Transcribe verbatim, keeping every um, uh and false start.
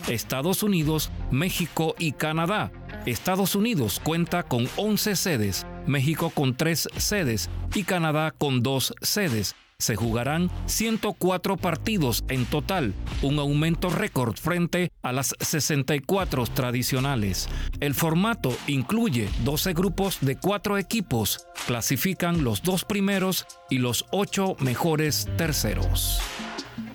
Estados Unidos, México y Canadá. Estados Unidos cuenta con once sedes, México con tres sedes y Canadá con dos sedes. Se jugarán ciento cuatro partidos en total, un aumento récord frente a las sesenta y cuatro tradicionales. El formato incluye doce grupos de cuatro equipos. Clasifican los dos primeros y los ocho mejores terceros.